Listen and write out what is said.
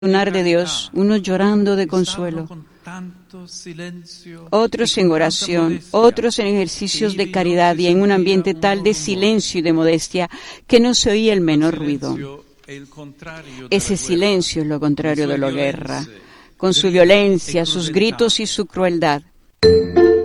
lunar de Dios, unos llorando de consuelo, otros en oración, otros en ejercicios de caridad y en un ambiente tal de silencio y de modestia que no se oía el menor ruido. Ese silencio es lo contrario de la guerra, con su violencia, sus gritos y su crueldad.